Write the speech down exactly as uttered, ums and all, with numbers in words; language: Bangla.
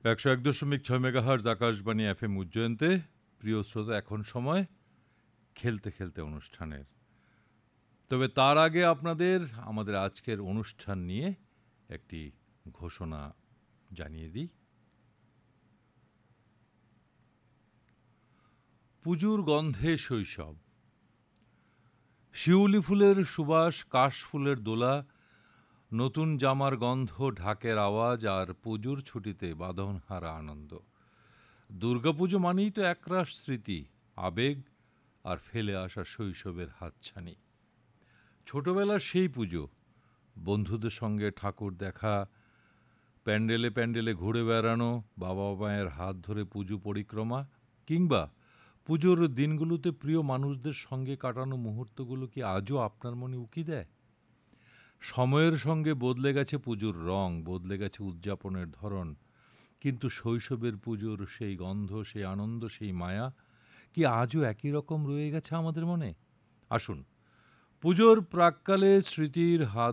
একশো এক দশমিক ছয় মেগাহার্জ আকাশবাণী এফ এম উজ্জয়ন্তে প্রিয় শ্রোতা, এখন সময় খেলতে খেলতে অনুষ্ঠানের। তবে তার আগে আপনাদের আমাদের আজকের অনুষ্ঠান নিয়ে একটি ঘোষণা জানিয়ে দিই। পুজোর গন্ধে শৈশব, শিউলি ফুলের সুবাস, কাশ ফুলের দোলা, নতুন জামার গন্ধ, ঢাকের আওয়াজ আর পুজোর ছুটিতে বাঁধনহারা আনন্দ। দুর্গাপুজো মানেই তো একরাশ স্মৃতি, আবেগ আর ফেলে আসা শৈশবের হাতছানি। ছোটবেলার সেই পুজো, বন্ধুদের সঙ্গে ঠাকুর দেখা, প্যান্ডেলে প্যান্ডেলে ঘুরে বেড়ানো, বাবা মায়ের হাত ধরে পুজো পরিক্রমা, কিংবা পুজোর দিনগুলোতে প্রিয় মানুষদের সঙ্গে কাটানো মুহূর্তগুলো কি আজও আপনার মনে উকি দেয়? সময়ের সঙ্গে বদলে গেছে পুজোর রং, বদলে গেছে উদযাপনের ধরন, কিন্তু শৈশবের পুজোর সেই গন্ধ, সেই আনন্দ, সেই মায়া কি আজও একই রকম রয়ে গেছে আমাদের মনে? আসুন, পুজোর প্রাক্কালে স্মৃতির হাত